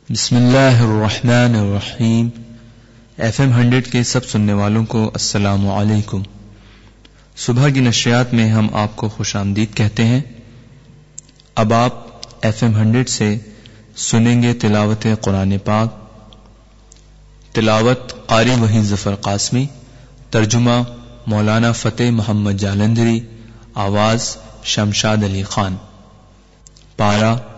बिस्मिल्लाहिर्रहमानिर्रहीम। FM 100 के सब सुनने वालों को अस्सलामु अलैकुम। सुबह की नशरियात में हम आपको खुशामदीद कहते हैं। अब आप FM 100 से सुनेंगे तिलावत कुरान पाक। तिलावत कारी वही ज़फर कासमी, तर्जुमा मौलाना फ़तेह मोहम्मद जालंधरी, आवाज़ शमशाद अली खान। पारा